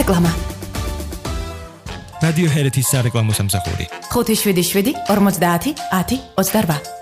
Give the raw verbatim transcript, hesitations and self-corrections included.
რეკლამა. რადიო ჰერეთის სარეკლამო სამსახური. ხუთი შვიდი შვიდი ორმოცდაათი ათი ოცდარვა.